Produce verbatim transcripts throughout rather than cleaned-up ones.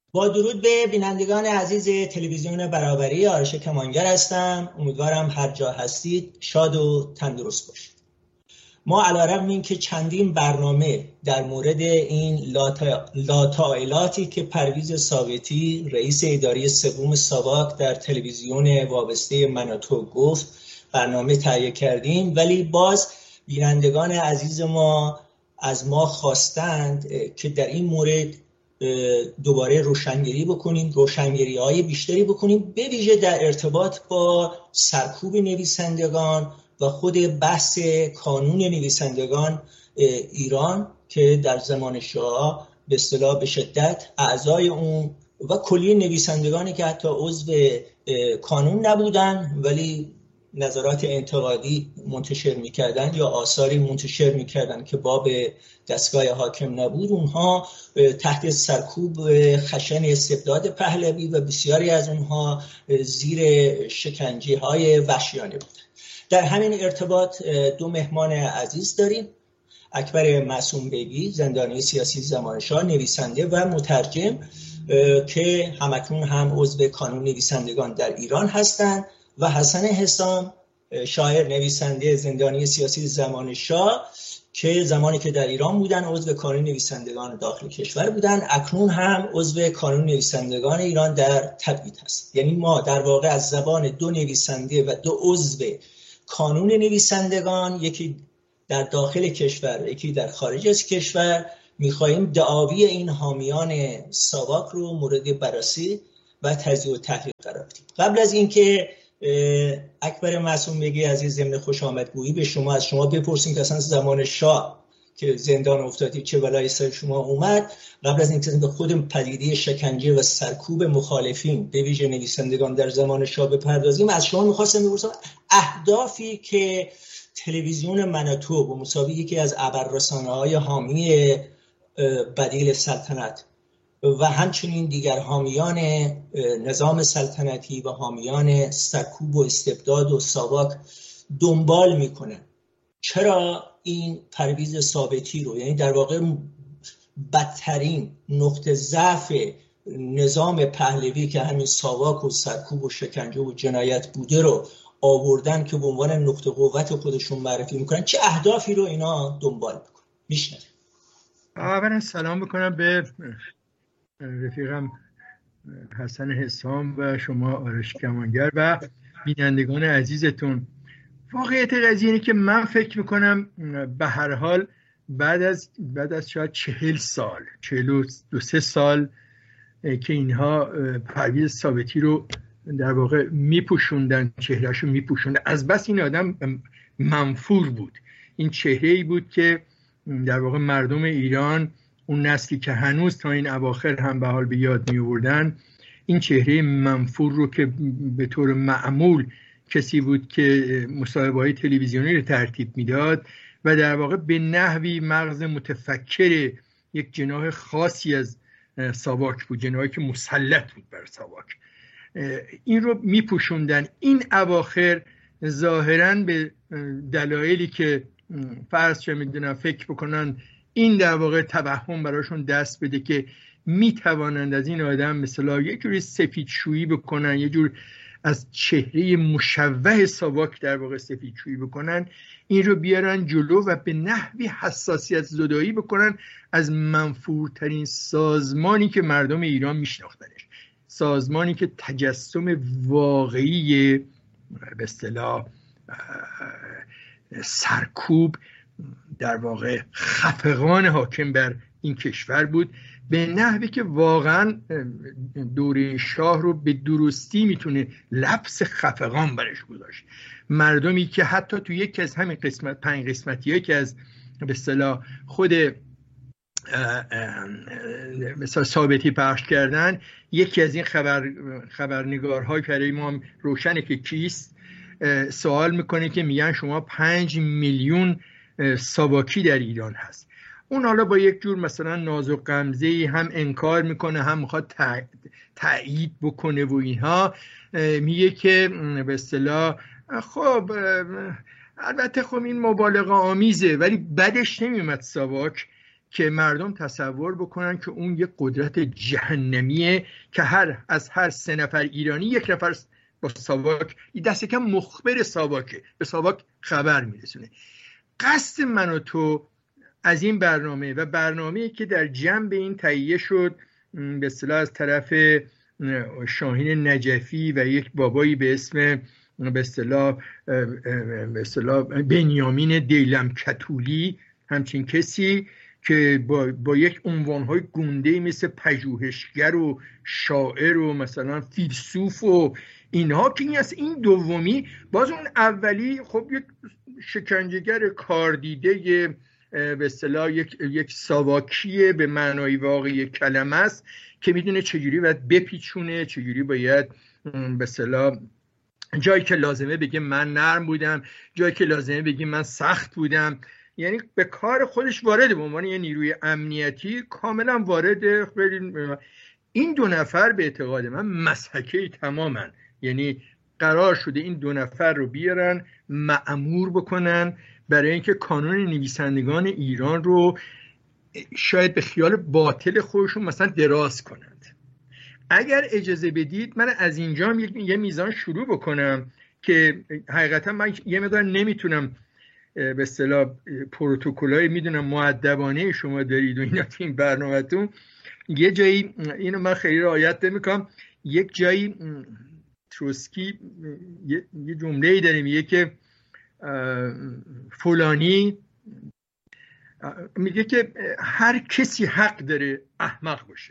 با درود به بینندگان عزیز تلویزیون برابری، آرش کمانگر هستم. امیدوارم هر جا هستید شاد و تندرست باشید. ما علیرغم این که چندین برنامه در مورد این لاطائلاتی که پرویز ثابتی رئیس اداره سوم ساواک در تلویزیون وابسته مناطق گفت برنامه تهیه کردیم، ولی باز بینندگان عزیز ما از ما خواستند که در این مورد دوباره روشنگری بکنیم، روشنگری های بیشتری بکنیم، به ویژه در ارتباط با سرکوب نویسندگان و خود بحث کانون نویسندگان ایران که در زمان شاه به اصطلاح به شدت اعضای اون و کلی نویسندگانی که حتی عضو کانون نبودن ولی نظرات انتقادی منتشر میکردن یا آثاری منتشر میکردن که باب دستگاه حاکم نبود، اونها تحت سرکوب خشن استبداد پهلوی و بسیاری از اونها زیر شکنجه های وحشیانه بودن. در همین ارتباط دو مهمان عزیز داریم: اکبر معصوم بیگی، زندانی سیاسی زمان شاه، نویسنده و مترجم که همکنون هم عضو کانون نویسندگان در ایران هستند، و حسن حسام، شاعر، نویسنده، زندانی سیاسی زمان شاه که زمانی که در ایران بودن عضو کانون نویسندگان داخل کشور بودن، اکنون هم عضو کانون نویسندگان ایران در تبعید هست. یعنی ما در واقع از زبان دو نویسنده و دو عضو کانون نویسندگان، یکی در داخل کشور یکی در خارج از کشور، می‌خواهیم دعاوی این حامیان ساواک رو مورد بررسی و تجزیه و تحلیل قرار بدیم. قبل از اینکه اکبر معصوم بیگی عزیز ضمن خوش آمدگویی به شما از شما بپرسیم که اصلا زمان شاه که زندان افتادید چه بلایی سر شما اومد، قبل از اینکه به خود پدیده شکنجه و سرکوب مخالفین به ویژه نویسندگان در زمان شاه بپردازیم، از شما می‌خواستم بپرسم اهدافی که تلویزیون مناطق و مساوی یکی از ابررسانه‌های حامی بدیل سلطنت و همچنین دیگر حامیان نظام سلطنتی و حامیان سرکوب و استبداد و ساواک دنبال میکنه، چرا این پرویز ثابتی رو، یعنی در واقع بدترین نقطه ضعف نظام پهلوی که همین ساواک و سرکوب و شکنجه و جنایت بوده رو آوردن که به عنوان نقطه قوت خودشون معرفی میکنن، چه اهدافی رو اینا دنبال میکنن؟ میشنویم. اولا سلام بکنم به رفیقم حسن حسام و شما آرش کمانگر و بینندگان عزیزتون. واقعیت قضیه اینه که من فکر میکنم به هر حال بعد از بعد از شاید چهل سال چهل و دو سه سال که اینها پرویز ثابتی رو در واقع میپوشوندن، چهرهشو میپوشوندن، از بس این آدم منفور بود. این چهره‌ای بود که در واقع مردم ایران، اون نسلی که هنوز تا این اواخر هم به حال به یاد می آوردن، این چهره منفور رو که به طور معمول کسی بود که مصاحبه‌های تلویزیونی رو ترتیب میداد و در واقع به نحوی مغز متفکر یک جناح خاصی از ساواک بود، جناحی که مسلط بود بر ساواک، این رو میپوشوندن. این اواخر ظاهراً به دلایلی که فرض چه میدونم فکر بکنن این در واقع توهم براشون دست بده که میتوانند از این آدم مثلا یه جوری سفیدشویی بکنن، یه جور از چهره مشوه ساواک در واقع سفیدشویی بکنن، این رو بیارن جلو و به نحوی حساسیت زدایی بکنن از منفورترین سازمانی که مردم ایران میشناختنش، سازمانی که تجسم واقعی به اصطلاح سرکوب در واقع خفقان حاکم بر این کشور بود، به نحوی که واقعا دوره شاه رو به درستی میتونه لبس خفقان برش گذاشت. مردمی که حتی تو یکی از همین قسمت پنج قسمتیه که از به اصطلاح خود مثلا ثابتی پخش کردن، یکی از این خبر خبرنگارهای برای ما روشنه که کیست، سوال میکنه که میگن شما پنج میلیون ساواکی در ایران هست. اون حالا با یک جور مثلا ناز و غمزه‌ای هم انکار میکنه هم میخواد تایید بکنه و اینها، میگه که به اصطلاح خب البته خب این مبالغه آمیزه، ولی بدش نمیومد ساواک که مردم تصور بکنن که اون یک قدرت جهنمیه که هر از هر سه نفر ایرانی یک نفر با ساواک دست کم مخبر ساواکه، به ساواک خبر میرسونه. قصد من و تو از این برنامه و برنامه‌ای که در جنب این تهیه شد به اصطلاح از طرف شاهین نجفی و یک بابایی به اسم به اصطلاح به اصطلاح بنیامین دیلم کتولی، همچین کسی که با, با یک عنوانهای گونده مثل پژوهشگر و شاعر و مثلا فیلسوف و اینها، که این از این دومی باز اون اولی خب یک شکنجهگر کاردیده به اصطلاح یک یک ساواکیه به معنای واقعی کلمه است که میدونه چجوری باید بپیچونه، چجوری باید به اصطلاح جایی که لازمه بگه من نرم بودم، جایی که لازمه بگه من سخت بودم. یعنی به کار خودش وارده، به عنوان یه نیروی امنیتی کاملا وارده. این دو نفر به اعتقاد من مسحکه تمامن، یعنی قرار شده این دو نفر رو بیارن مأمور بکنن برای اینکه کانون نویسندگان ایران رو شاید به خیال باطل خودشون مثلا دراز کنند. اگر اجازه بدید من از اینجا یه میزان شروع بکنم که حقیقتا من یه مقدار نمیتونم به اصطلاح پروتکلای میدونم مؤدبانه شما دارید و اینا تو این برنامه‌تون، یه جایی اینو من خیلی رعایت نمی‌کنم، یک جایی تروسکی یه جمله‌ای داره میگه که فلانی میگه که هر کسی حق داره احمق باشه،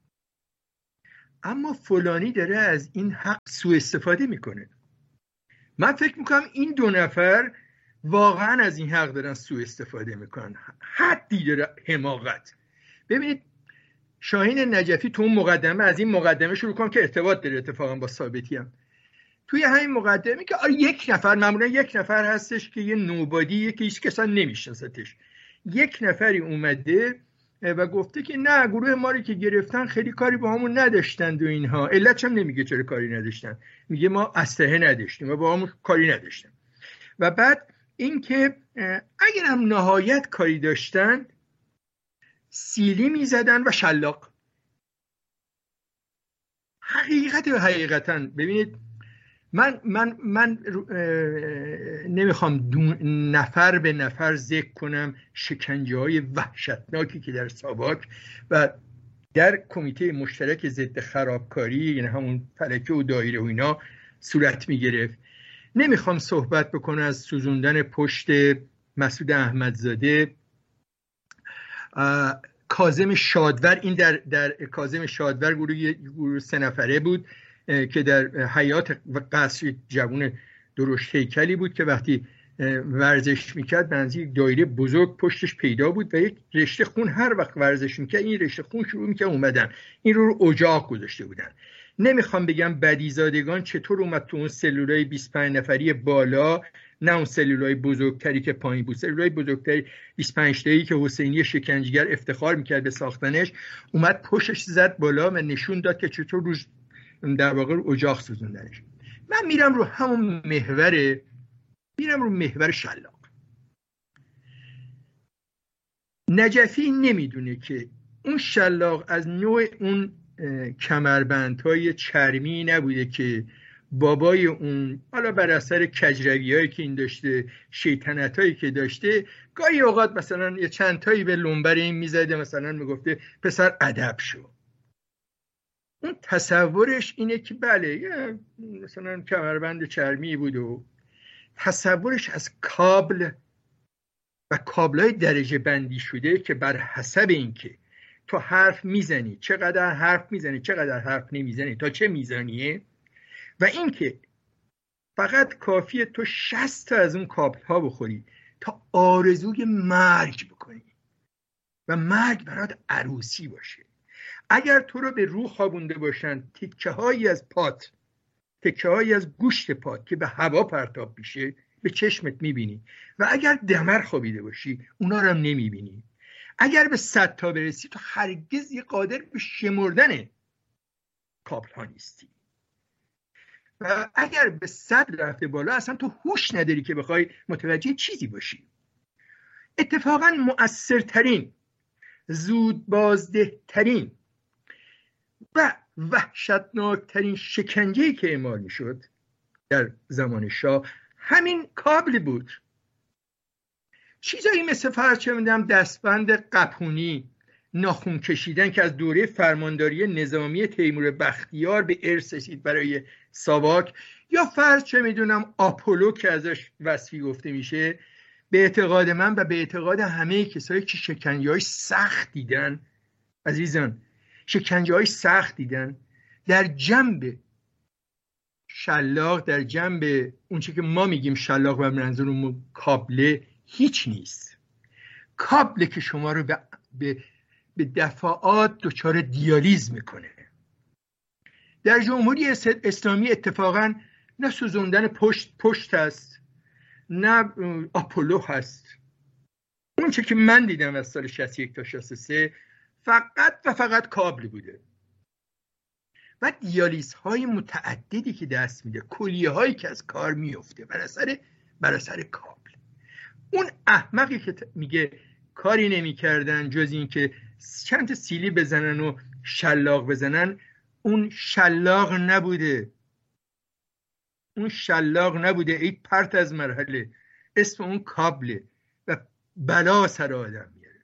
اما فلانی داره از این حق سوء استفاده میکنه. من فکر میکنم این دو نفر واقعا از این حق دارن سوء استفاده میکنن، حدی داره حماقت. ببینید شاهین نجفی تو اون مقدمه، از این مقدمه شروع کنم که ارتباط داره اتفاقا با ثابتی هم، توی همین مقدمه که آره یک نفر، معمولا یک نفر هستش که یه نوبادیه که هیچ کس نمیشناستش، یک نفری اومده و گفته که نه گروه ما رو که گرفتن خیلی کاری با همون نداشتند و اینها. علتش هم نمیگه چرا کاری نداشتن، میگه ما اسلحه نداشتیم و با همون کاری نداشتن. و بعد اینکه اگر هم نهایت کاری داشتن سیلی میزدن و شلاق. حقیقت و حقیقتا ببینید من من من نمیخوام نفر به نفر ذکر کنم شکنجه های وحشتناکی که در ساواک و در کمیته مشترک ضد خرابکاری، یعنی همون فلکه و دایره و اینا صورت میگرفت. نمیخوام صحبت بکنم از سوزوندن پشت مسعود احمدزاده، کاظم شادور. این در در کاظم شادور گروه گروه سه نفره بود که در حیات و قصر جوان درشت هیکلی بود که وقتی ورزش میکرد بنزی یک دایره بزرگ پشتش پیدا بود و یک رشته خون هر وقت ورزش میکرد این رشته خون شروع میکرد اومدن، این رو رو اجاق گذاشته بودن. نمیخوام بگم بدیزادگان چطور اومد تو اون سلولای بیست و پنج نفری بالا، نه اون سلولای بزرگتری که پایین بود، سلولای بزرگتری بیست و پنج تایی که حسینی شکنجهگر افتخار میکرد به ساختنش، اومد پشتش زد بالا و نشون داد که چطور روش در واقع رو اجاق سوزوندنش. من میرم رو همون محور، میرم رو محور شلاق. نجفی نمیدونه که اون شلاق از نوع اون کمربندهای چرمی نبوده که بابای اون حالا بر اثر کجروی هایی که این داشته، شیطنت هایی که داشته، گاهی اوقات مثلا یه چند تایی به لنبر این میزده، مثلا میگفته پسر ادب شو. اون تصورش اینه که بله یه مثلا کمربند چرمی بود و تصورش از کابل و کابلای درجه بندی شده که بر حسب اینکه تو حرف میزنی چقدر حرف میزنی چقدر حرف nemiزنی تا چه میزانیه، و اینکه فقط کافیه تو شصت تا از اون کابل ها بخوری تا آرزوی مرگ بکنی و مرگ برات عروسی باشه. اگر تو رو به روح خوابونده باشن تکه هایی از پات، تکه هایی از گوشت پات که به هوا پرتاب میشه به چشمت میبینی، و اگر دمر خوابیده باشی اونا رو هم نمیبینی. اگر به صد تا برسی تو هرگز یه قادر به شمردن کابل ها نیستی، و اگر به صد رفته بالا اصلا تو هوش نداری که بخوای متوجه چیزی باشی. اتفاقا مؤثرترین زود بازده ترین و وحشتناکترین شکنجه‌ای که اعمال می‌شد در زمان شاه همین کابل بود. چیزایی مثل فرض چه می‌دونم دستبند قپونی، ناخن کشیدن که از دوره فرمانداری نظامی تیمور بختیار به ارث رسید برای ساواک، یا فرض چه میدونم آپولو که ازش وصفی گفته میشه، به اعتقاد من و به اعتقاد همه کسایی که شکنجه‌های سخت دیدن، عزیزان شکنجه‌های سخت دیدن، در جنب شلاق، در جنب اون چه که ما میگیم شلاق و منظورمون کابله هیچ نیست. کابله که شما رو به, به, به دفعات دچار دیالیز میکنه. در جمهوری اسلامی اتفاقا نه سوزوندن پشت پشت هست، نه آپولو هست. اون چه که من دیدم از سال شصت و یک تا شصت و سه فقط و فقط کابل بوده و دیالیز های متعددی که دست میده، کلیه هایی که از کار میفته بر اثر بر اثر کابل. اون احمقی که میگه کاری نمیکردن جز این که چند تا سیلی بزنن و شلاق بزنن، اون شلاق نبوده، اون شلاق نبوده، ای پرت از مرحله، اسم اون کابله و بلا سر آدم میاره.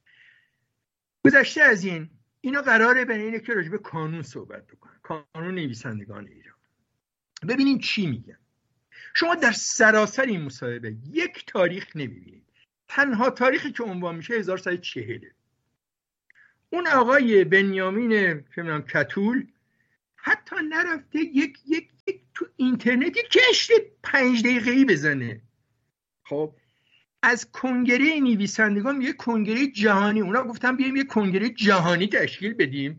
گذشته از این، اینا قراره به اینه که راجع به قانون صحبت بکنن، قانون نویسندگان ایران. ببینیم چی میگن. شما در سراسر این مصاحبه یک تاریخ نمیبینید. تنها تاریخی که عنوان میشه هزار و سیصد و چهل. اون آقای بنیامین که میگم کتول حتی نرفته یک یک یک تو اینترنت یک کشت پنج دقیقه‌ای بزنه. خب از کنگره نویسندگان یه کنگره جهانی، اونا گفتن بیایم یه کنگره جهانی تشکیل بدیم.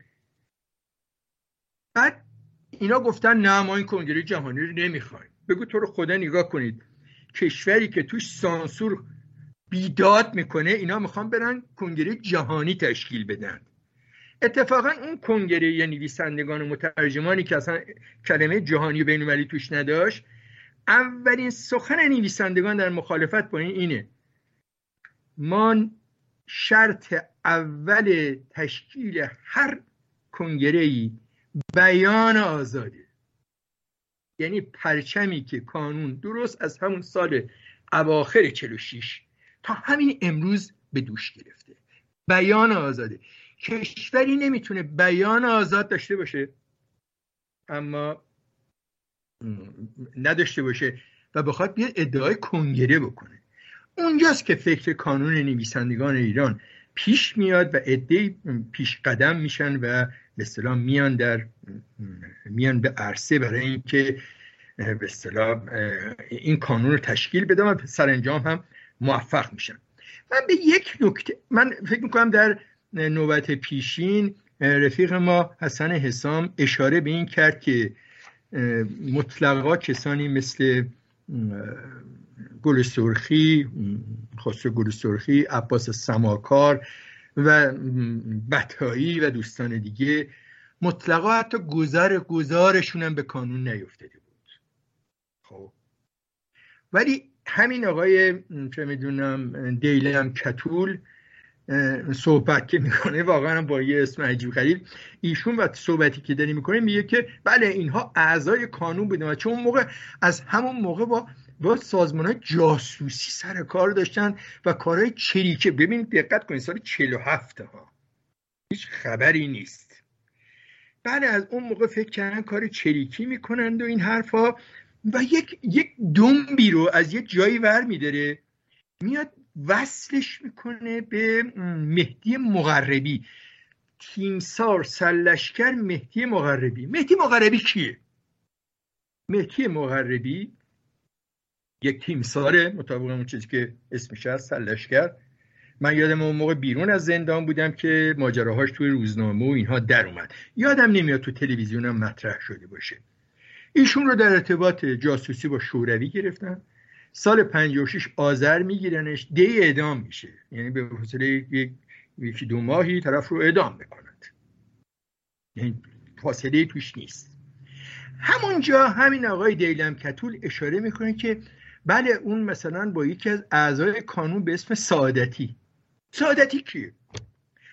بعد اینا گفتن نه ما این کنگره جهانی رو نمیخوایم. بگو تو رو خدا نگاه کنید، کشوری که توش سانسور بیداد میکنه اینا میخوان برن کنگره جهانی تشکیل بدن. اتفاقا اون کنگره یه نویسندگان و مترجمانی که اصلا کلمه جهانی و بین‌المللی توش نداشت، اولین سخن نویسندگان در مخالفت با این اینه: ما شرط اول تشکیل هر کنگره‌ای بیان آزاده. یعنی پرچمی که قانون درست از همون سال اواخر چهل و شش تا همین امروز به دوش گرفته، بیان آزاده. کشوری نمیتونه بیان آزاد داشته باشه اما نداشته باشه و بخواد بیاد ادعای کنگره بکنه. اونجاست که فکر قانون نویسندگان ایران پیش میاد و عده‌ای پیش قدم میشن و به اصطلاح میان در میان به عرصه برای اینکه به اصطلاح این قانون رو تشکیل بدن و سرانجام هم موفق میشن. من به یک نکته، من فکر میکنم در نوبت پیشین رفیق ما حسن حسام اشاره به این کرد که مطلقا کسانی مثل گل سرخی، خسرو گل سرخی، عباس سماکار و بطایی و دوستان دیگه مطلقا حتی گذر گذارشون هم به قانون نیفتاده بود. خب ولی همین آقای چه میدونم دیلم کتول صحبت که میکنه واقعا با یه اسم عجیب غریب، ایشون و صحبتی که داری میکنه میگه که بله اینها اعضای قانون بودن و چون اون موقع از همون موقع با با سازمان‌های جاسوسی سر کار داشتن و کارهای چریکه. ببینید دقت کنید سال چهل و هفت ها هیچ خبری نیست. بله از اون موقع فکر کردن کار چریکی میکنند و این حرفا و یک یک دنبی رو از یک جایی ور میداره میاد وصلش میکنه به مهدی مقربی، تیمسار سرلشکر مهدی مقربی. مهدی مقربی کیه؟ مهدی مقربی یک تیمساره مطابق اون چیزی که اسمش هست سرلشکر. من یادم اون موقع بیرون از زندان بودم که ماجراهاش توی روزنامه و اینها در اومد، یادم نمیاد تو تلویزیون هم مطرح شده باشه. ایشون رو در ارتباط جاسوسی با شوروی گرفتن، سال پنجاه و شش آذر میگیرنش، دی اعدام میشه، یعنی به فاصله یک یکی دو ماهی طرف رو اعدام میکنند، یعنی فاصله توش نیست. همونجا همین آقای دیلم کتول اشاره میکنه که بله اون مثلا با یکی از اعضای قانون به اسم سعادتی. سعادتی کیه؟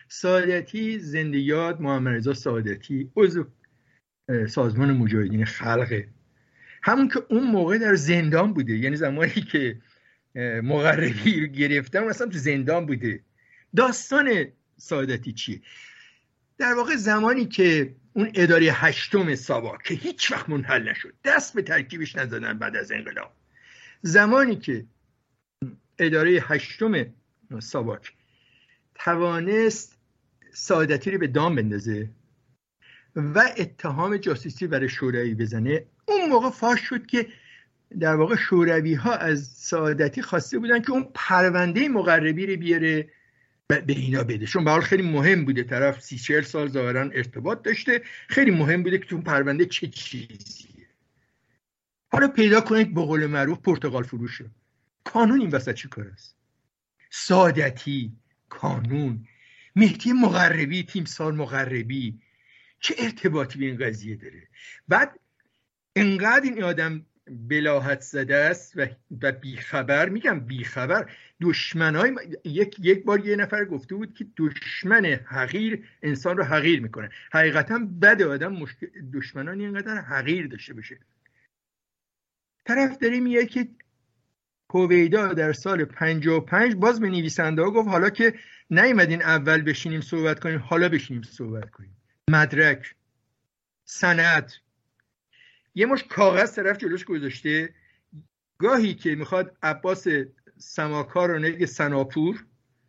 سعادتی زنده یاد محمد رضا سعادتی عضو سازمان مجاهدین خلقه، همون که اون موقع در زندان بوده، یعنی زمانی که مقربی رو گرفتن مثلا تو زندان بوده. داستان سعادتی چیه؟ در واقع زمانی که اون اداره هشتم ساواک که هیچ وقت منحل نشد، دست به ترکیبش نزدن بعد از انقلاب، زمانی که اداره هشتم ساواک توانست سعادتی رو به دام بندازه و اتهام جاسوسی برای شوروی بزنه، اون موقع فاش شد که در واقع شوروی ها از سعادتی خواسته بودن که اون پرونده مقربی رو بیاره به اینا بده، چون به حال خیلی مهم بوده، طرف سی چهل سال ظاهرا ارتباط داشته، خیلی مهم بوده که تو اون پرونده چه چیزیه. حالا پیدا کنید به قول معروف پرتقال فروشه. کانون این وسط چی کار است؟ سعادتی، کانون، مهدی مقربی، تیمسار مقربی چه ارتباطی به این قضیه داره؟ بعد انقدر این آدم بلاهت زده است و و بیخبر، میگم بیخبر، دشمنای یک یک بار یه نفر گفته بود که دشمن حقیر انسان رو حقیر میکنه. حقیقتا بد آدم مشکل دشمنان اینقدر حقیر داشته باشه. طرف داره میگه که هویدا در سال پنجاه و پنج باز به نویسنده ها گفت حالا که نیومدین اول بشینیم صحبت کنیم، حالا بشینیم صحبت کنیم. مدرک، سند، یه مش کاغذ طرف جلوش گذاشته، گاهی که میخواد عباس سماکار رو نگه سناپور،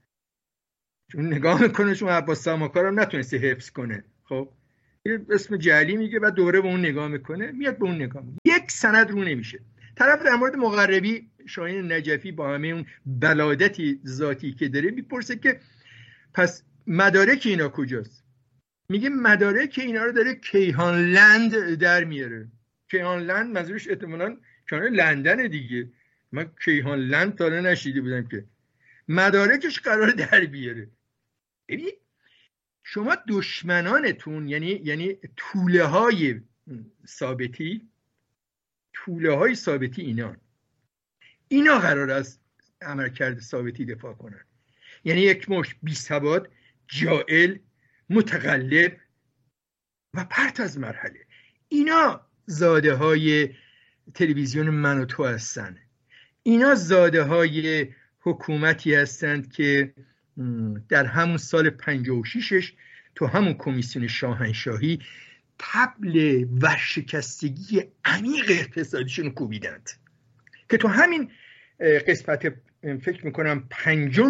چون نگاه میکنه چون عباس سماکار هم نتونسته حفظ کنه، خب اسم جعلی میگه و دوره به اون نگاه میکنه، میاد به اون نگاه میکنه، یک سند رو نمیشه. طرف در مورد مقربی شاهین نجفی با همه اون بلادتی ذاتی که داره میپرسه که پس مدارک اینا کجاست؟ میگه مدارک اینا رو داره کیهان لند در میاره. کیهان لند منظورش احتمالاً کنار لندن دیگه، من کیهان لند تا نشیده بودم که مدارکش قرار در بیاره. ببین شما دشمنانتون یعنی یعنی توله های ثابتی توله های ثابتی اینا اینا قرار است عملکرد ثابتی دفاع کنن، یعنی یک مش بی ثبات، جائل، متقلب و پرت از مرحله. اینا زاده های تلویزیون من و تو هستن، اینا زاده های حکومتی هستند که در همون سال پنجاه و ششش تو همون کمیسیون شاهنشاهی طبل ورشکستگی عمیق اقتصادیشون کوبیدند که تو همین قسمت فکر میکنم پنجم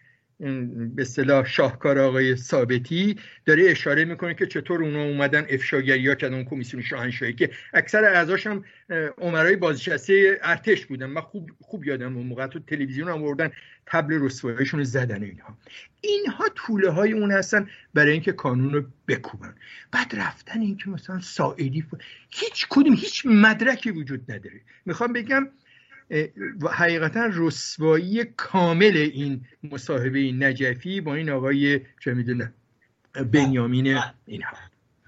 به اصطلاح شاهکار آقای ثابتی داره اشاره میکنه که چطور اونا اومدن افشاگری ها کردن اون کمیسیون شاهنشاهی که اکثر اعضاش هم امرای بازنشسته ارتش بودن. من خوب خوب یادم اون موقع تو تلویزیون هم آوردن طبل رسواییشون رو زدن. اینها اینها طوله های اون هستن برای اینکه قانون رو بکوبن. بعد رفتن اینکه مثلا سائلی هیچ کدوم هیچ مدرکی وجود نداره. میخوام بگم حقیقتا رسوایی کامل این مصاحبه نجفی با این آقای چه میدونم بنیامین اینها.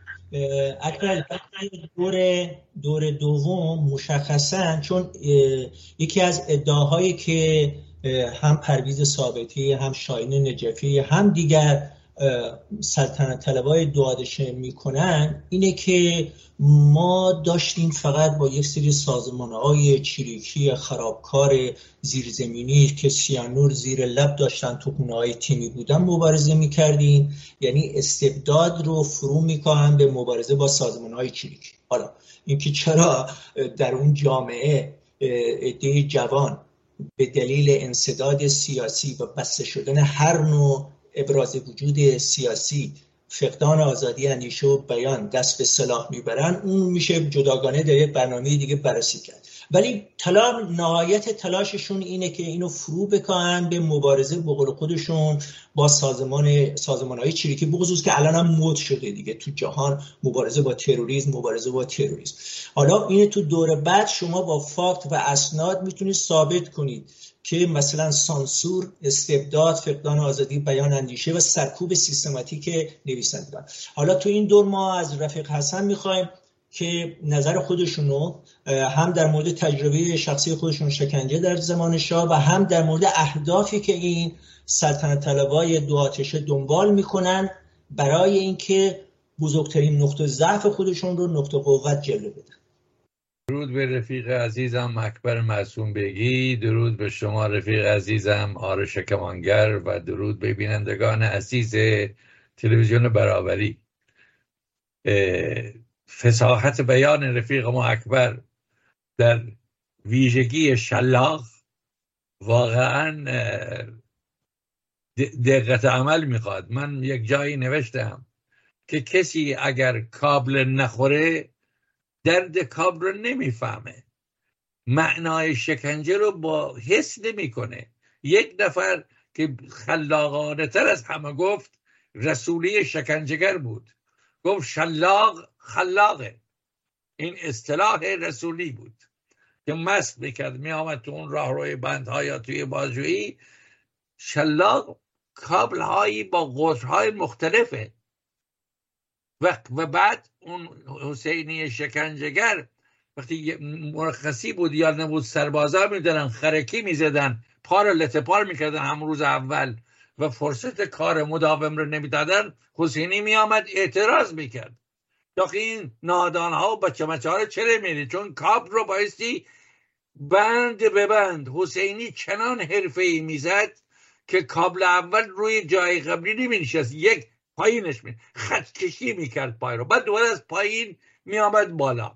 اکبر دور دور دوم مشخصا چون یکی از ادعاهایی که هم پرویز ثابتی هم شاهین نجفی هم دیگر سلطنت طلبای دعادشه میکنن اینه که ما داشتیم فقط با یک سری سازمانهای چریکی خرابکار زیرزمینی که سیانور زیر لب داشتن، توپونه‌های تیمی بودن مبارزه میکردیم، یعنی استبداد رو فرو میکاهن به مبارزه با سازمانهای چریکی. حالا اینکه چرا در اون جامعه عده جوان به دلیل انسداد سیاسی و بسته شدن هر نوع ابراز وجود سیاسی، فقدان آزادی اندیشه و بیان دست به سلاح میبرن، اون میشه جداگانه در یک برنامه دیگه بررسی کرد. ولی تلا نهایت تلاششون اینه که اینو فرو بکنن به مبارزه به قول خودشون با سازمان سازمان‌های چریکی، بخصوص که الان هم مد شده دیگه تو جهان مبارزه با تروریسم، مبارزه با تروریسم. حالا اینه تو دوره بعد شما با فاکت و اسناد میتونید ثابت کنید که مثلا سانسور، استبداد، فقدان آزادی بیان اندیشه و سرکوب سیستماتیک نویسندگان. حالا تو این دور ما از رفیق حسن میخوایم که نظر خودشونو هم در مورد تجربه شخصی خودشون شکنجه در زمان شاه و هم در مورد اهدافی که این سلطنت طلبای دو آتشه دنبال میکنن برای اینکه بزرگترین نقطه ضعف خودشون رو نقطه قوت جلوه بدن. درود به رفیق عزیزم اکبر معصوم بگی، درود به شما رفیق عزیزم آرش کمانگر و درود به بینندگان عزیز تلویزیون برابری. فصاحت بیان رفیق ما اکبر در ویژگی شلاق واقعا دقت عمل میخواد. من یک جایی نوشتم که کسی اگر کابل نخوره درد کابل رو نمیفهمه، معنای شکنجه رو با حس نمیکنه. یک نفر که خلاقانه تر از همه گفت رسولی شکنجهگر بود، گفت شلاق خلاقه. این اصطلاح رسولی بود که مست میکرد، میامد تو اون راهروی بندها یا توی بازجویی. شلاق کابل هایی با قطرهای مختلفه و و بعد اون حسینی شکنجهگر وقتی مرخصی بود یا نبود سربازا میدادن خرکی میزدن، پا رو لته پار میکردن هم روز اول و فرصت کار مداوم رو نمیدادن، حسینی میامد اعتراض میکرد داخل این نادان ها و بچه بچه ها رو چرا میری؟ چون کاب رو بایستی بند به بند. حسینی چنان حرفه‌ای میزد که کابل اول روی جای قبلی نمینشست، یک پایینش می خط کشی میکرد پای رو، بعد دوباره از پایین میامد بالا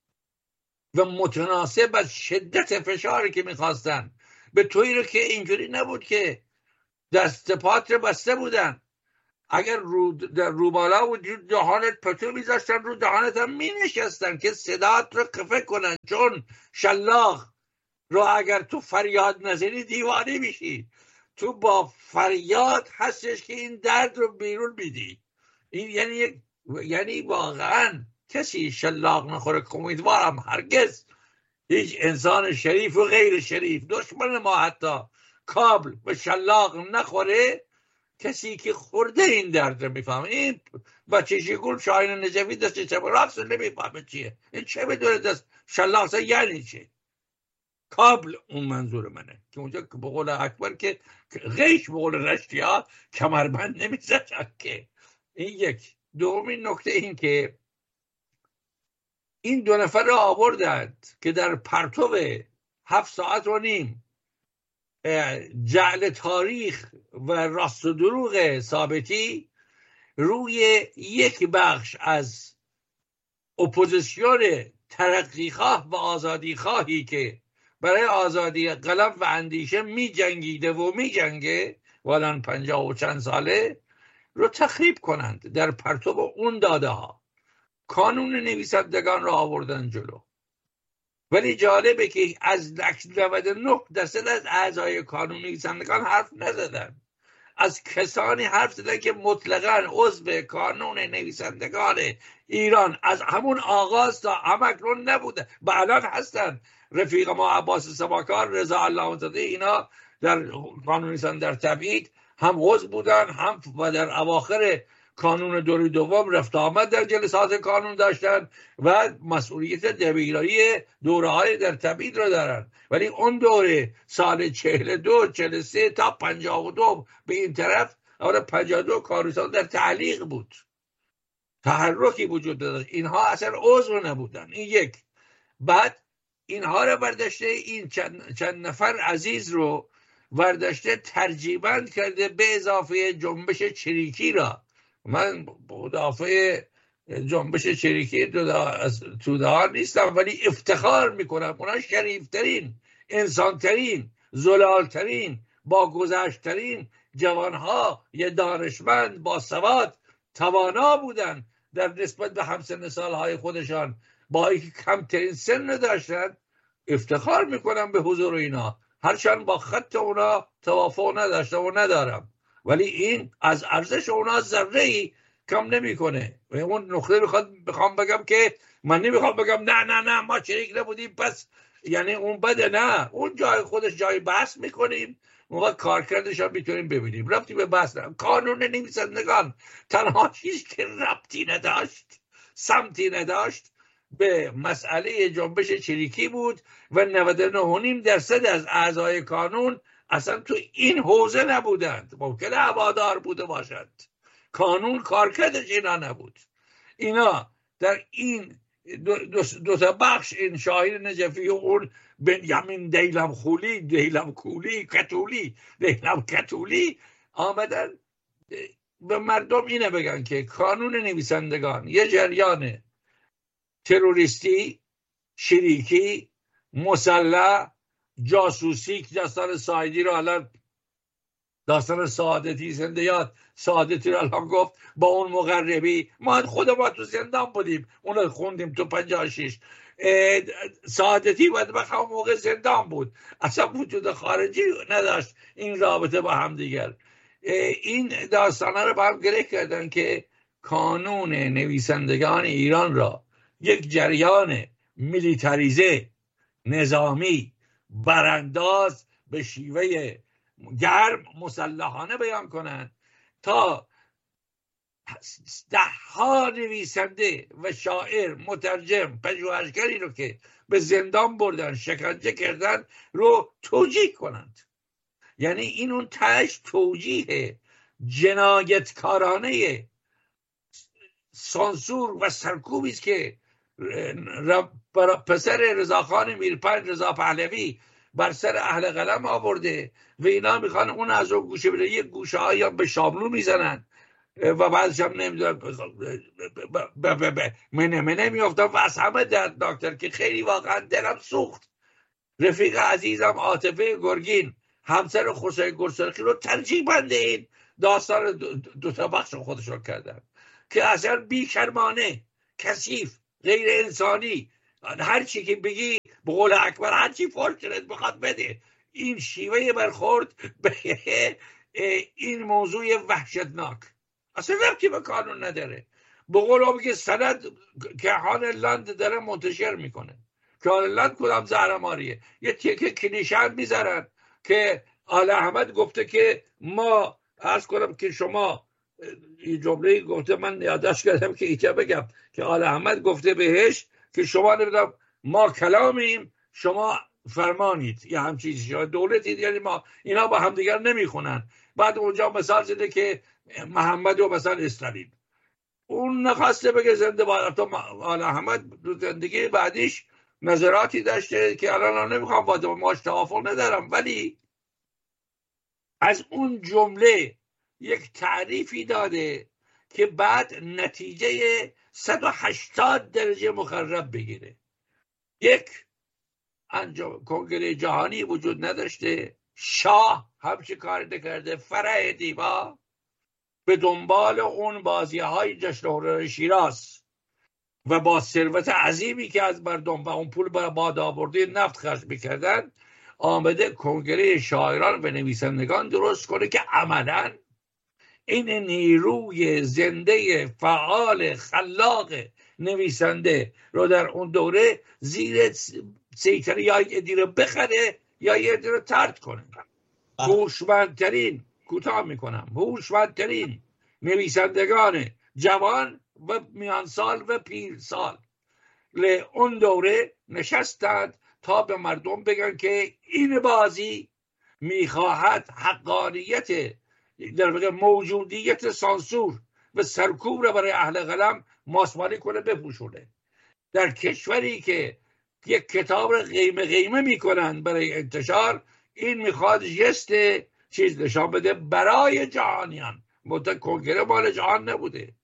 و متناسب از شدت فشاری که میخواستن به تویی رو که اینجوری نبود که دست پات رو بسته بودن. اگر رو, رو بالا بود دهانت پتو میذاشتن رو دهانت هم مینشستن که صدات رو خفه کنن، چون شلاق رو اگر تو فریاد نزنی دیوانه میشی. تو با فریاد هستش که این درد رو بیرون میدی. این یعنی یعنی واقعا کسی شلاق نخوره، امیدوارم هرگز هیچ انسان شریف و غیر شریف، دشمن ما حتی، کابل و شلاق نخوره. کسی که خورده این درد رو میفهمه. این بچه شیگون شاهین نجفی دست چپ راست نمیفهمه چیه، این چه بدونه دست شلاق یعنی چه. کابل اون منظور منه که اونجا به قول اکبر که غیش به قول رشتی ها کمربند نمیزدن که. این یک. دومین نکته این که این دو نفر را آوردند که در پرتو هفت ساعت و نیم جعل تاریخ و راست و دروغ ثابتی روی یک بخش از اپوزیسیون ترقیخواه و آزادیخواهی که برای آزادی قلم و اندیشه می جنگیده و می جنگه والان پنجاه و چند ساله رو تخریب کنند. در پرتو اون داده ها کانون نویسندگان را آوردن جلو. ولی جالبه که از نود و نه درصد از اعضای کانون نویسندگان حرف نزدن. از کسانی حرف زدن که مطلقاً عضو کانون نویسندگان ایران از همون آغاز تا همکنون نبوده و الان هستن. رفیق ما عباس سباکار، رضا الله‌زاده، اینا در کانون نویسندگان در تبعید هم عضو بودن، هم و در اواخر کانون دوره دوم رفت آمد در جلسات کانون داشتن و مسئولیت دبیرایی دوره های در تبعید رو دارن. ولی اون دوره سال چهل و دو چهل و سه تا پنجاه و دو به این طرف، اول پنجاه و دو کانون در تعلیق بود، تحرکی وجود داشت. اینها اصلا عضو نبودن. این یک. بعد اینها رو برداشته، این چند, چند نفر عزیز رو برداشته ترجیباً کرده به اضافه جنبش چریکی را. من مدافع جنبش چریکی توده ها نیستم، ولی افتخار میکنم اونا شریفترین، انسانترین، زلالترین، با گذشترین جوانها، یه دانشمند با سواد توانا بودن در نسبت به همسن سالهای خودشان، با اینکه کمترین سن داشتن. افتخار میکنم به حضور اینا، هرچند با خط اونا توافق نداشتم و ندارم، ولی این از ارزش اونا ذره‌ای کم نمیکنه. و اون نقطه میخواد بخوام بگم که من نمیخوام بگم نه نه نه ما شریک نبودیم پس یعنی اون بده، نه، اون جای خودش جای بحث میکنیم، موقع کارکردش هم میتونیم ببینیم. ربطی به بحث نه. کانون نویسندگان تنها چیزی که ربطی نداشت، سمتی نداشت، به مسئله جنبش چریکی بود و نود و نه و نیم درصد از اعضای کانون اصلا تو این حوزه نبودند. ممکنه هوادار بوده باشد، کانون کارکردش اینا نبود. اینا در این دو, دو, دو تا بخش، این شاهین نجفی و اون بنیامین دیلم خولی دیلم کولی کتولی دیلم کتولی آمدن به مردم اینه بگن که کانون نویسندگان یه جریان تروریستی، شریکی، مسلح، جاسوسی که داستان سایدی رو الان داستان سعادتی زنده یاد سعادتی رو الان گفت با اون مقربی، ما خود ما تو زندان بودیم اون رو خوندیم تو پنجاه و شش. سعادتی باید بخواه موقع زندان بود، اصلا وجود خارجی نداشت این رابطه با هم دیگر. این داستانه رو با هم گره کردن که کانون نویسندگان ایران را یک جریان میلیتاریزه، نظامی، برانداز به شیوه گرم مسلحانه بیان کنند تا ده ها نویسنده و شاعر، مترجم، پژوهشگری رو که به زندان بردن، شکنجه کردن رو توجیه کنند. یعنی این اون تش توجیه جنایتکارانه سانسور و سرکوبی است که پسر رضاخان میرپنج رضا پهلوی بر سر اهل قلم آورده و اینا میخوان اون از اون گوشه بره، یک گوشه هایی به شاملو میزنن و بعدش هم نمیدونم منه منه میافتن و از همه دردناکتر که خیلی واقعا دلم سوخت رفیق عزیزم عاطفه گرگین، همسر خسرو گرسرخی رو ترجیح بنده این داستان دو, دو تا بخش خودش رو کردن که اصلا بیشرمانه، کثیف، غیر انسانی، هر چی که بگی به قول اکبر هر چی فرشت بخواد بده. این شیوه برخورد به این موضوع وحشتناک اصلا ربطی به قانون نداره. به قول او که سند که هانلند داره منتشر میکنه که هانلند کدام زهرماریه، یه تیکه کلیشن میذارن که آل احمد گفته که ما عرض کنم که شما این جمله گفته، من یادداشت کردم که ایچه بگم که آل احمد گفته بهش که شما نمیدونم ما کلامیم شما فرمانید یا هم چیزی، شما دولتید، یعنی ما اینا با هم دیگر نمیخونن. بعد اونجا مثال زده که محمد و مثلا اسلامی، اون نخواسته بگه زنده باد. آل احمد دو زندگی بعدیش نظراتی داشته که الان نمیخوام با ماش توافق ندارم، ولی از اون جمله یک تعریفی داده که بعد نتیجه صد و هشتاد درجه مخرب بگیره. یک انجام کنگره جهانی وجود نداشته، شاه همچه کار نکرده، فرح دیبا به دنبال اون بازی های جشن هنر شیراز و با ثروت عظیمی که از مردم و اون پول برای باد آورده نفت خرج میکردن آمده کنگره شاعران و نویسندگان درست کنه که عملاً این نیروی زنده فعال خلاق نویسنده رو در اون دوره زیر سیطره یا ایدی رو بخره یا ایدی رو ترد کنه. هوشمندترین کوتاه میکنم هوشمندترین نویسندگان جوان و میان سال و پیر سال اون دوره نشستند تا به مردم بگن که این بازی میخواهد حقانیت در واقع موجودیت سانسور و سرکوب را برای اهل قلم ماسمالی کنه، بپوشونه. در کشوری که یک کتاب را قیمه قیمه میکنن برای انتشار، این میخواد جست چیز نشان بده برای جهانیان، مدت کنگره مال جهان نبوده.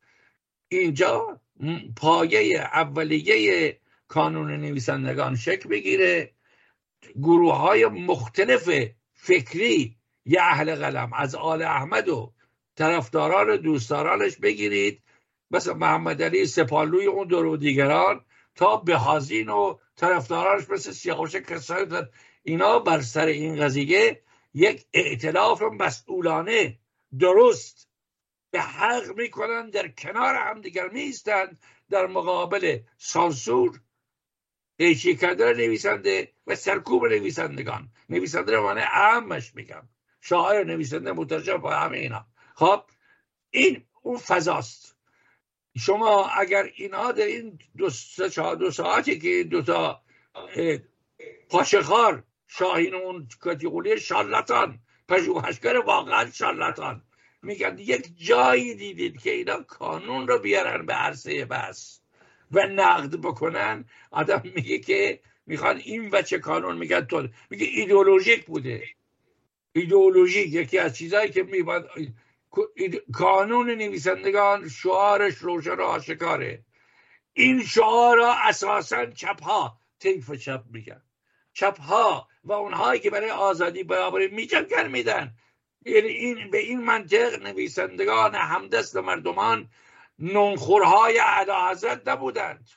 اینجا پایه اولیه کانون نویسندگان شکل بگیره، گروه های مختلف فکری یه اهل قلم از آل احمد و طرفداران دوستدارانش بگیرید، مثل محمد علی سپالوی اون دور و دیگران، تا بهازین و طرفدارانش مثل سیاوش کسایی، اینا بر سر این قضیه یک ائتلاف مسئولانه درست به حق میکنن، در کنار هم دیگر میستن در مقابل سانسور، هیچی کردن نویسنده و سرکوب نویسندگان. نویسنده رو معنی اهمش میگم، شاعر، نویسنده، مترجم و همه اینا. خب این اون فضاست. شما اگر اینا در این دو, سا دو ساعتی که دو تا پاشخار شاهین اون کاتیگوری شارلاتان پژوهشگر واقعا شارلاتان میگن یک جایی دیدید که اینا کانون رو بیارن به عرصه بحث و نقد بکنن؟ آدم میگه که میخوان این وچه کانون، میگن تو میگه ایدئولوژیک بوده. ایدئولوژیک یکی از چیزایی که میباد کانون نویسندگان شعارش روشن و آشکاره. این شعار را اساسا چپ ها طیف چپ میگن، چپ ها و اونهایی که برای آزادی برابری میجنگن میدن. یعنی این به این منطق نویسندگان همدست مردمان نونخورهای اعلیحضرت نبودند،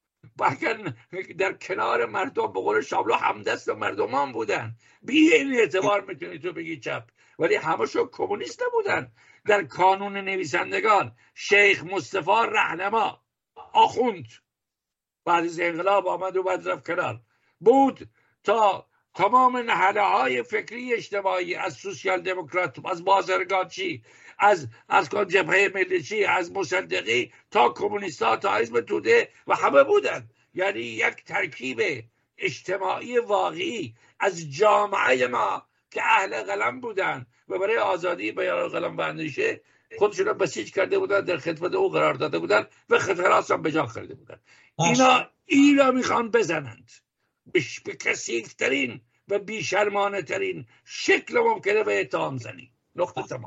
بلکه در کنار مردم به قول شابلو همدست مردمان بودن. بی این اعتبار میتونی تو بگی چپ، ولی همشون کمونیست نبودن. در کانون نویسندگان شیخ مصطفی رهنما آخوند بعد از انقلاب آمد و بعد رفت کنار بود تا تمام نهله های فکری اجتماعی، از سوسیال دموکرات، از بازرگانچی، از از جبهه ملیچی، از مصدقی تا کمونیستا تا حزب توده و همه بودن. یعنی یک ترکیب اجتماعی واقعی از جامعه ما که اهل قلم بودن و برای آزادی بیان قلم بندیشه خودشون رو بسیج کرده بودن، در خدمت او قرار داده بودن و خطرات هم به جا خریده بودن. اینا اینا میخوان بزنند به کثیف‌ترین و بیشرمانه ترین شکل ممکنه به اتهام زنی. نقطه تمام.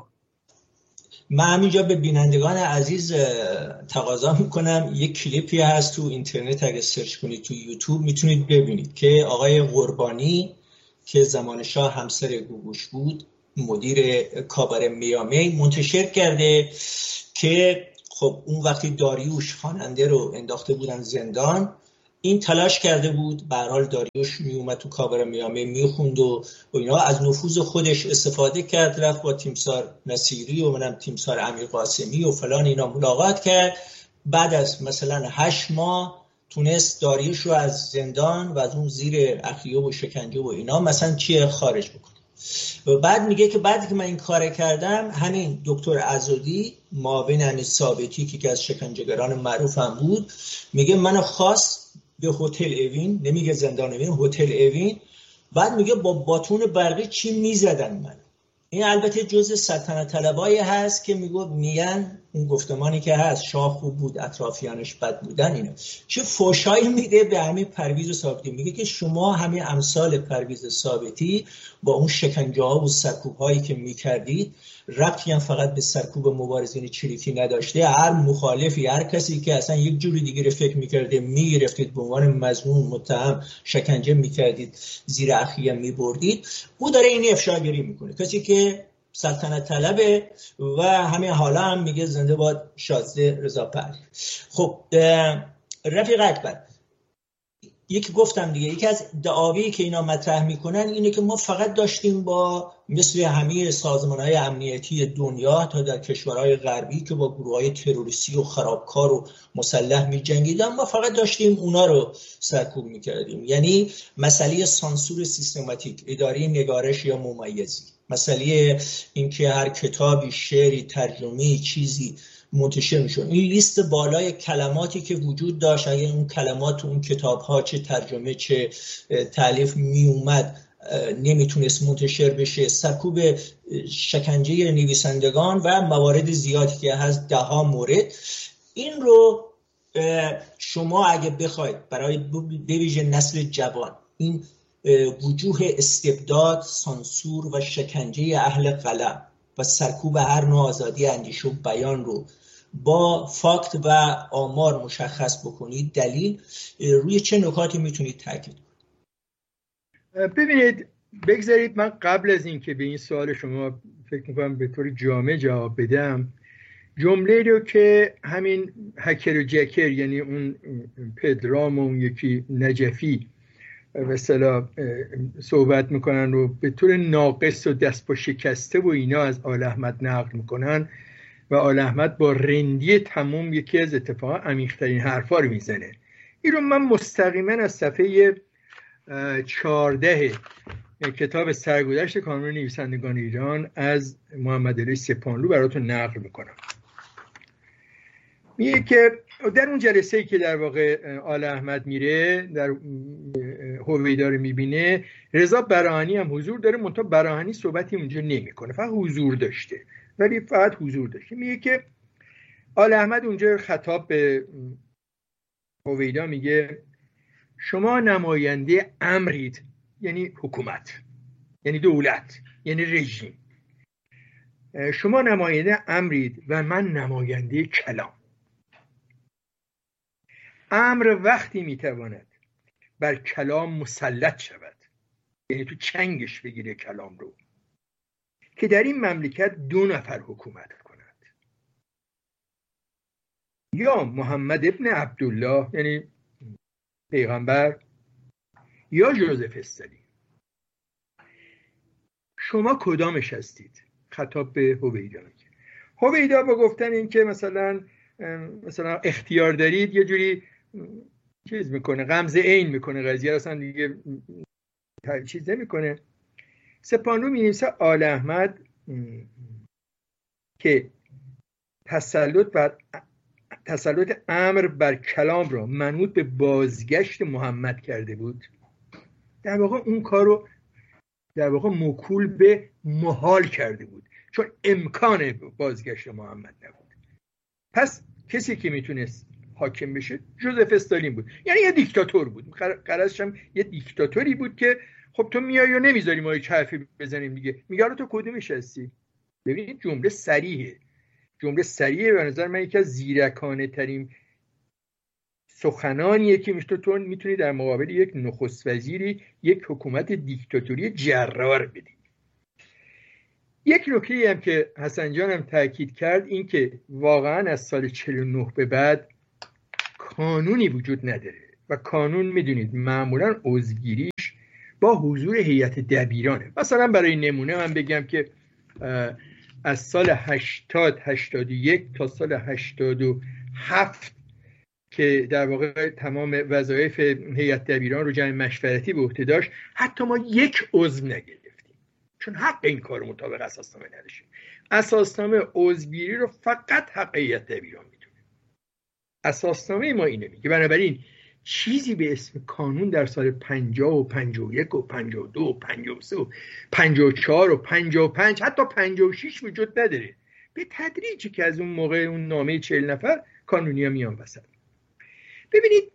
من همینجا به بینندگان عزیز تقاضا میکنم، یک کلیپی هست تو اینترنت، اگه سرچ کنید تو یوتیوب میتونید ببینید که آقای قربانی که زمان شاه همسر گوگوش بود، مدیر کاباره میامی، منتشر کرده که خب اون وقتی داریوش خواننده رو انداخته بودن زندان، این تلاش کرده بود به هر حال داریوش می اومد تو کاباره میامی میخوند و اینا، از نفوذ خودش استفاده کرد، رفت با تیمسار نصیری و منم تیمسار امیر قاسمی و فلان اینا ملاقات کرد. بعد از مثلا هشت ماه تونست داریوش رو از زندان و از اون زیر اخیه و شکنجه و اینا مثلا چیه خارج بکنه. و بعد میگه که بعدی که من این کار کردم، همین دکتر عزادی معاون امیر ثابتی که از شکنجهگران معروف هم بود، میگه منو خواست به هتل اوین، نمیگه زندان اوین، هتل اوین، بعد میگه با باتون برقی چی میزدن من. این البته جزء سلطنت طلبایی هست که میگه میگن اون گفتمانی که هست شاه خوب بود اطرافیانش بد بودن. اینا چه فوشایی میده به همین پرویز ثابتی، میگه که شما همین امثال پرویز ثابتی با اون شکنجه ها و سرکوب هایی که میکردید ربطی هم فقط به سرکوب مبارزین چریکی نداشته. هر مخالفی، هر کسی که اصلا یک جوری دیگه فکر میکرده میگرفتید به عنوان مظنون متهم شکنجه میکردید، زیر اخیه میبردید. او داره این افشاگری میکنه، کسی که سلطنت طلبه و همین حالا هم میگه زنده باد شازده رضا پهلوی. خب رفیق اکبر، یکی گفتم دیگه، یکی از دعاوی که اینا مطرح میکنن اینه که ما فقط داشتیم با مثل همه سازمان‌های امنیتی دنیا تا در کشورهای غربی که با گروه‌های تروریستی و خرابکار و مسلح می‌جنگیدن، ما فقط داشتیم اونا رو سرکوب میکردیم. یعنی مسئله سانسور سیستماتیک، اداره نگارش یا ممیزی، مسئله اینکه هر کتابی، شعری، ترجمه‌ای، چیزی منتشر میشد، این لیست بالای کلماتی که وجود داشت، اگه اون کلمات اون کتاب ها چه ترجمه چه تالیف می اومد نمیتونست منتشر بشه، سرکوب شکنجه نویسندگان و موارد زیادی که هست، ده ها مورد. این رو شما اگه بخواید برای بویژه نسل جوان این وجوه استبداد، سانسور و شکنجه اهل قلم و سرکوب هر نوع آزادی اندیشه و بیان رو با فاکت و آمار مشخص بکنید، دلیل، روی چه نکاتی میتونید تاکید کنید؟ ببینید، بگذارید من قبل از این که به این سوال شما فکر میکنم به طور جامع جواب بدم، جمله رو که همین هکر و جکر، یعنی اون پدرام و اون یکی نجفی به اصطلاح صحبت میکنن و به طور ناقص و دست با شکسته و اینا از آل احمد نقل میکنن و آل احمد با رندی تموم یکی از اتفاقا عمیق‌ترین حرفا رو میزنه. این رو من مستقیما از صفحه چهارده کتاب سرگذشت کانون نویسندگان ایران از محمد علی سپانلو براتون نقل میکنم. میگه که در اون جلسه‌ای که در واقع آل احمد میره در هویدا رو میبینه، رضا براهنی هم حضور داره، منتها براهنی صحبتی اونجا نمیکنه، فقط حضور داشته، ولی فقط حضور داشته. میگه که آل احمد اونجا خطاب به هویدا میگه شما نماینده امرید، یعنی حکومت، یعنی دولت، یعنی رژیم. شما نماینده امرید و من نماینده کلام. امر وقتی میتواند بر کلام مسلط شود، یعنی تو چنگش بگیره کلام رو، که در این مملکت دو نفر حکومت کند، یا محمد ابن عبدالله یعنی پیغمبر، یا جوزف استالین. شما کدامش هستید؟ خطاب به هویدا. هویدا با گفتن این که مثلا مثلا اختیار دارید یه جوری چیز میکنه، غمزه عین میکنه قضیه، اصلا دیگه چیز نمیکنه. سپانو می‌نویسه آل احمد که تسلط بر تسلط امر بر کلام را منوط به بازگشت محمد کرده بود. در واقع اون کارو در واقع موکول به محال کرده بود، چون امکان بازگشت محمد نبود. پس کسی که میتونست حاکم بشه جوزف استالین بود، یعنی یه دیکتاتور بود. غرضش هم یه دیکتاتوری بود که خب تو میای و نمیذاری ما هیچ حرفی بزنیم دیگه. میگه تو کدومش هستی؟ ببینید جمله صریحه، جمله صریحه. به نظر من یکی از زیرکانه ترین سخنانیه که میشه تو میتونی در مقابل یک نخست وزیری یک حکومت دیکتاتوری جرار بدی. یک نکته هم که حسن جان هم تاکید کرد این که واقعا از سال چهل و نه به بعد کانونی وجود نداره و کانون میدونید معمولا عضوگیریش با حضور هیئت دبیرانه. مثلا برای نمونه من بگم که از سال هشتاد هشتاد و یک تا سال هشتاد و هفت که در واقع تمام وظایف هیئت دبیران رو جمع مشورتی به عهده داشت، حتی ما یک عضو نگرفتیم، چون حق این کار مطابق اساسنامه نداشتیم. اساسنامه عضوگیری رو فقط حق هیئت دبیران میدونه. اساسنامه ما اینه میگه. بنابراین چیزی به اسم کانون در سال پنجاه و پنجاه و یک و پنجاه و دو و پنجاه و سه و پنجاه و چهار و پنجاه و پنج حتی پنجاه و شش وجود نداره. به تدریجی که از اون موقع اون نامه چهل نفر کانونیا میان وسط. ببینید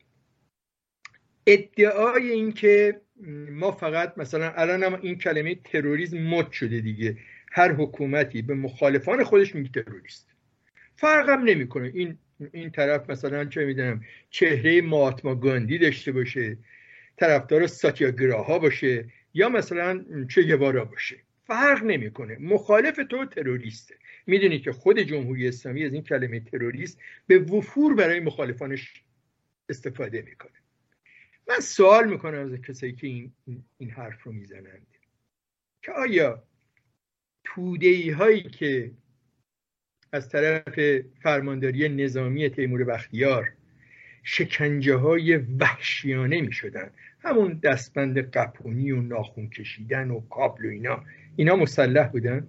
ادعای این که ما فقط مثلا الان هم این کلمه تروریسم مد شده دیگه، هر حکومتی به مخالفان خودش میگه تروریست، فرقم نمیکنه این این طرف مثلا چه میدونم چهره مهاتما گاندی داشته باشه، طرفدار ساتیاگراها باشه، یا مثلا چه گوارا باشه، فرق نمیکنه، مخالف تو تروریسته. میدونی که خود جمهوری اسلامی از این کلمه تروریست به وفور برای مخالفانش استفاده میکنه. من سوال میکنم از کسایی که این, این حرف رو میزنند که آیا توده‌ای هایی که از طرف فرمانداری نظامی تیمور بختیار شکنجه های وحشیانه میشدن، همون دستبند قپونی و ناخون کشیدن و کابل و اینا، اینا مسلح بودن؟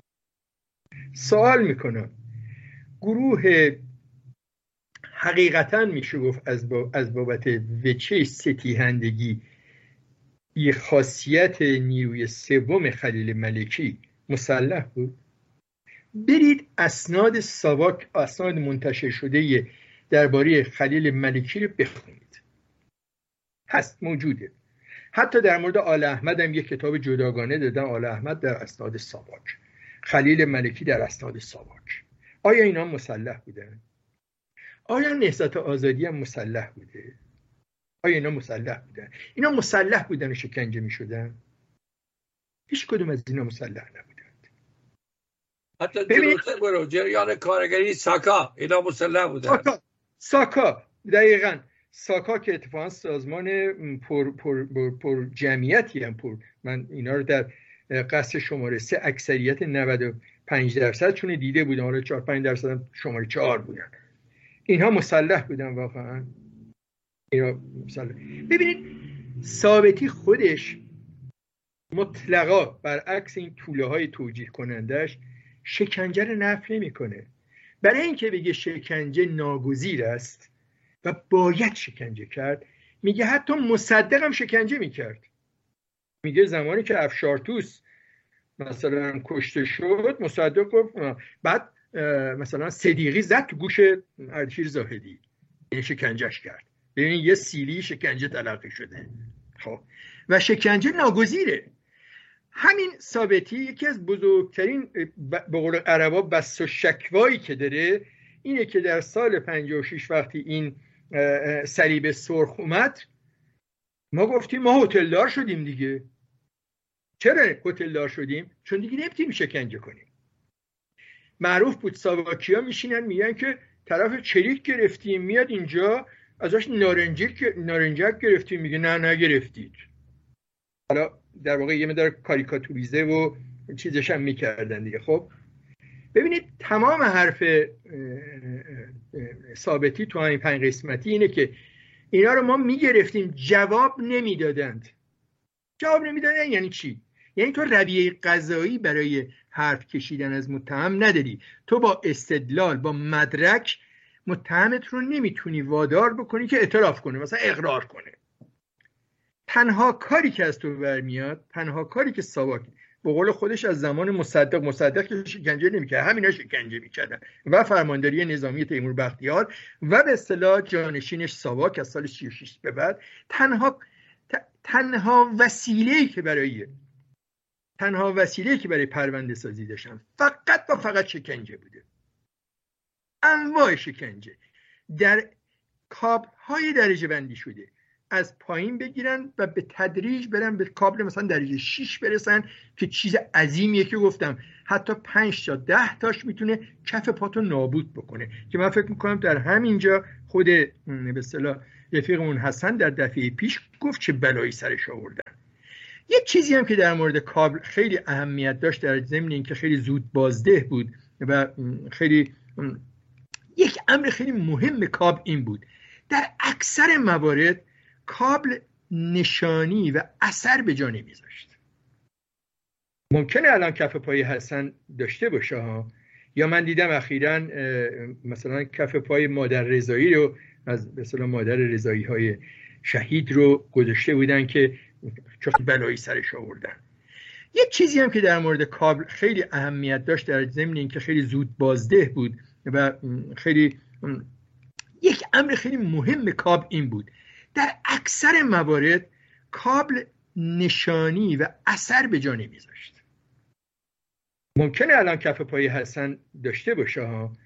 سوال میکنم گروه حقیقتا میشه گفت از, با از بابت وچه ستیهندگی بی خاصیت نیروی سوم خلیل ملکی مسلح بود؟ برید اسناد ساواک، اسناد منتشر شده درباره خلیل ملکی رو بخونید، هست، موجوده. حتی در مورد آل احمد هم یک کتاب جداگانه دادن، آل احمد در اسناد ساواک، خلیل ملکی در اسناد ساواک. آیا اینا مسلح بودن؟ آیا نهضت آزادی هم مسلح بوده؟ آیا اینا مسلح بودن؟ اینا مسلح بودن و شکنجه می شدن؟ هیچ کدوم از اینا مسلح نبودند. حتی جلوتر برو جریان کارگری ساکا، اینا مسلح بودن. ساکا ساکا دقیقاً ساکا که اتفاقا سازمان پر, پر, پر, پر جمعیتی هم پر، من اینا رو در قصر شماره سه اکثریت نود و پنج درصد چون دیده بودم، حالا چهار پنج درصد هم شماره چهار بودن. اینها مسلح بودن واقعا. اینا مسلح. ببینید ثابتی خودش مطلقا برعکس این توله های توجیه کنندش شکنجه رو نفی نمی‌کنه. برای اینکه بگه شکنجه ناگزیر است و باید شکنجه کرد، میگه حتی مصدق هم شکنجه میکرد. میگه زمانی که افشارتوس مثلا کشته شد، مصدق گفت، بعد مثلا صدیقی زد تو گوش اردشیر زاهدی، این شکنجهش کرد. ببینید یه سیلی شکنجه تلقی شده. خب و شکنجه ناگزیره. همین ثابتی یکی از بزرگترین به قول عربا بس و شکوایی که داره اینه که در سال پنجاه و شش وقتی این صلیب سرخ اومد، ما گفتیم ما هتلدار شدیم دیگه. چرا هتلدار شدیم؟ چون دیگه نمیتونیم شکنجه کنیم. معروف بود ساواکیا میشینن میگن که طرف چریک گرفتیم، میاد اینجا ازش نارنجک نارنجک گرفتیم، میگه نه نگرفتید. حالا در واقع یه مقدار کاریکاتوریزه و چیزش هم میکردن دیگه. خب ببینید تمام حرف ثابتی تو این پنج قسمتی اینه که اینا رو ما میگرفتیم، جواب نمیدادند. جواب نمیدادن یعنی چی؟ یعنی تو رویه قضایی برای حرف کشیدن از متهم نداری. تو با استدلال، با مدرک متهمت رو نمیتونی وادار بکنی که اعتراف کنه، مثلا اقرار کنه. تنها کاری که از تو برمیاد، تنها کاری که ساواک به قول خودش از زمان مصدق مصدق که شکنجه نمیکرد، همینا شکنجه میکردن و فرمانداری نظامی تیمور بختیار و به اصطلاح جانشینش ساواک از سال سی و شش به بعد، تنها تنها وسیله‌ای که برای تنها وسیله‌ای که برای پرونده سازی داشتن فقط و فقط شکنجه بوده. انواع شکنجه در کابل‌های درجه بندی شده، از پایین بگیرن و به تدریج برن به کابل مثلا درجه شش برسن که چیز عظیمیه که گفتم حتی پنج تا ده تاش میتونه کف پاتو نابود بکنه، که من فکر میکنم در همینجا خود به اصطلاح رفیقمون حسن در دفعه پیش گفت چه بلایی سرش آوردن. یک چیزی هم که در مورد کابل خیلی اهمیت داشت در ضمن اینکه خیلی زود بازده بود و خیلی یک امر خیلی مهم کابل این بود، در اکثر موارد کابل نشانی و اثر به جا نمیذاشت. ممکنه الان کف پای حسن داشته باشه ها، یا من دیدم اخیراً مثلا کف پای مادر رضایی رو از به اصطلاح مادر رضایی های شهید رو گذاشته بودن که چه بلایی سرش آوردن. یک چیزی هم که در مورد کابل خیلی اهمیت داشت در ضمن اینکه خیلی زود بازده بود و خیلی یک امر خیلی مهم کابل این بود، در اکثر موارد کابل نشانی و اثر به جا نمیذاشت. ممکنه الان کف پای حسن داشته باشه ها،